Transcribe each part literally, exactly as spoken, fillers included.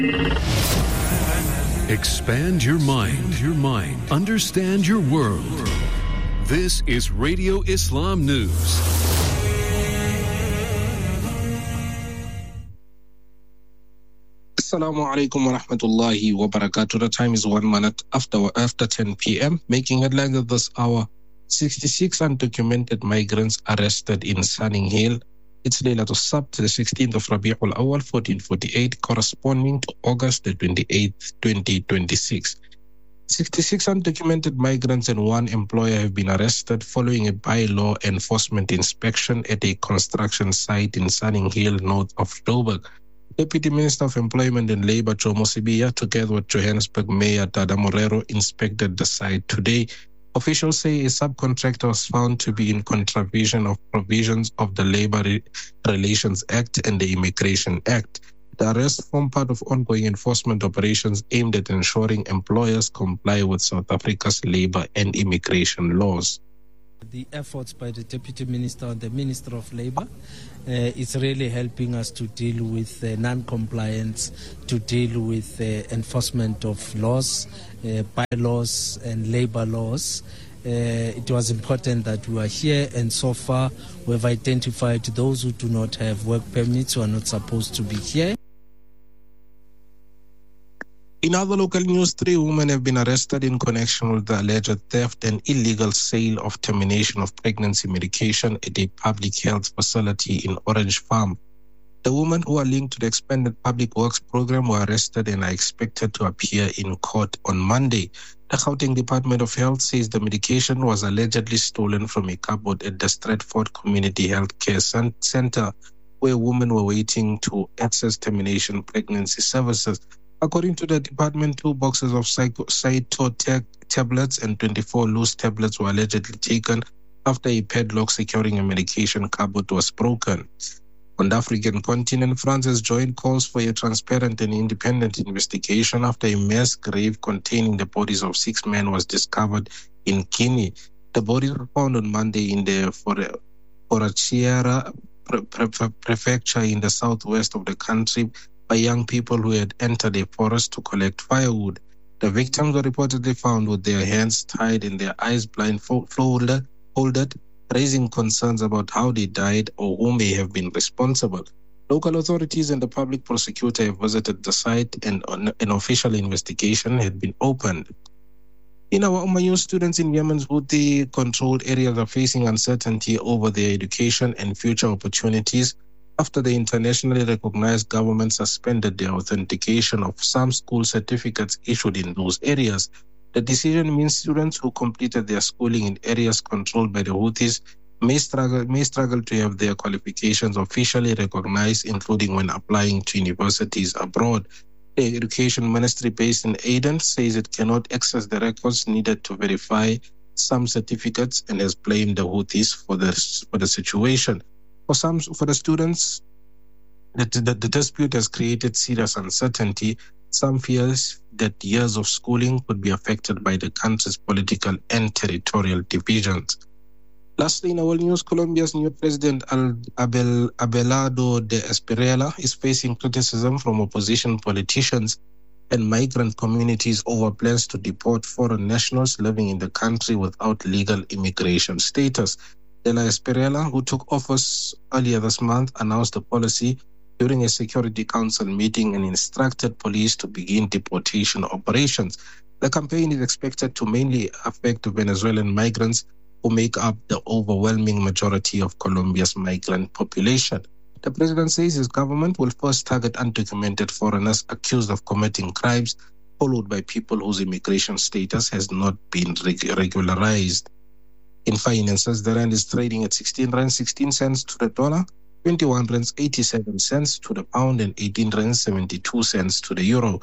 Expand your mind, your mind. Understand your world. This is Radio Islam News. Assalamu alaikum wa rahmatullahi wa barakatuh. The time is one minute after after ten p.m. Making headlines at this hour. sixty-six undocumented migrants arrested in Sunninghill. It's Laylatul Sabt, the sixteenth of Rabi'ul Awal, fourteen forty-eight, corresponding to August the twenty-eighth, twenty twenty-six. sixty-six undocumented migrants and one employer have been arrested following a by-law enforcement inspection at a construction site in Sunninghill, north of Joburg. Deputy Minister of Employment and Labour, Jomo Sibiya, together with Johannesburg Mayor Dada Morero, inspected the site today. Officials say a subcontractor was found to be in contravention of provisions of the Labour Re- Relations Act and the Immigration Act. The arrests form part of ongoing enforcement operations aimed at ensuring employers comply with South Africa's labour and immigration laws. The efforts by the Deputy Minister and the Minister of Labour uh, is really helping us to deal with uh, non-compliance, to deal with uh, enforcement of laws, uh, bylaws and labour laws. Uh, it was important that we are here, and so far we have identified those who do not have work permits, who are not supposed to be here. In other local news, three women have been arrested in connection with the alleged theft and illegal sale of termination of pregnancy medication at a public health facility in Orange Farm. The women who are linked to the expanded public works program were arrested and are expected to appear in court on Monday. The Gauteng Department of Health says the medication was allegedly stolen from a cupboard at the Stratford Community Health Care Centre, where women were waiting to access termination pregnancy services. According to the department, two boxes of Cytotec tablets and twenty-four loose tablets were allegedly taken after a padlock securing a medication cupboard was broken. On the African continent, France has joined calls for a transparent and independent investigation after a mass grave containing the bodies of six men was discovered in Guinea. The bodies were found on Monday in the Forachiera pre- pre- prefecture in the southwest of the country by young people who had entered a forest to collect firewood. The victims were reportedly found with their hands tied and their eyes blindfolded, raising concerns about how they died or who may have been responsible. Local authorities and the public prosecutor have visited the site, and an official investigation had been opened. In our Ummah News, students in Yemen's Houthi-controlled areas are facing uncertainty over their education and future opportunities after the internationally recognized government suspended the authentication of some school certificates issued in those areas. The decision means students who completed their schooling in areas controlled by the Houthis may struggle, may struggle to have their qualifications officially recognized, including when applying to universities abroad. The Education Ministry based in Aden says it cannot access the records needed to verify some certificates and has blamed the Houthis for the, for the situation. For some, for the students, the, the, the dispute has created serious uncertainty. Some fears that years of schooling could be affected by the country's political and territorial divisions. Lastly, in our news, Colombia's new president, Abel, Abelardo de Espriella, is facing criticism from opposition politicians and migrant communities over plans to deport foreign nationals living in the country without legal immigration status. De la Espriella, who took office earlier this month, announced the policy during a Security Council meeting and instructed police to begin deportation operations. The campaign is expected to mainly affect Venezuelan migrants who make up the overwhelming majority of Colombia's migrant population. The president says his government will first target undocumented foreigners accused of committing crimes, followed by people whose immigration status has not been reg- regularized. In finances, the rand is trading at sixteen rand sixteen cents to the dollar, twenty-one rand eighty-seven cents to the pound, and eighteen rand seventy-two cents to the euro.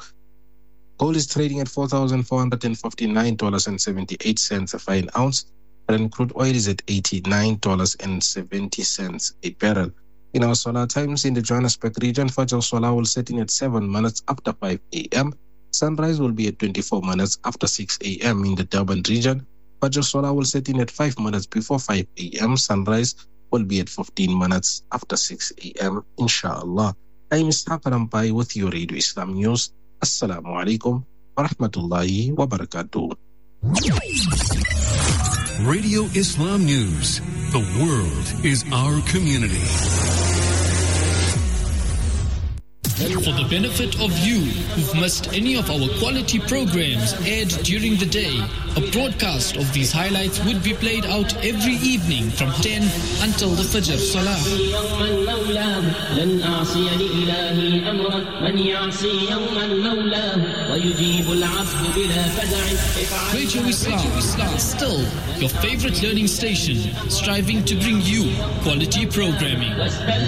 Gold is trading at four thousand four hundred fifty-nine dollars and seventy-eight cents a fine ounce, and crude oil is at eighty-nine dollars and seventy cents a barrel. In our solar times in the Johannesburg region, Fajr Solar will set in at seven minutes after five a.m. Sunrise will be at twenty-four minutes after six a.m. in the Durban region. Fajr Solar will set in at five minutes before five a.m. Sunrise will be at fifteen minutes after six a.m. Inshallah. I'm Ishaq Rampai with your Radio Islam News. Assalamu alaikum wa rahmatullahi wa barakatuh. Radio Islam News. The world is our community. For the benefit of you who've missed any of our quality programs aired during the day, a broadcast of these highlights would be played out every evening from ten until the Fajr Salah. Radio Islam, Islam, still your favorite learning station, striving to bring you quality programming.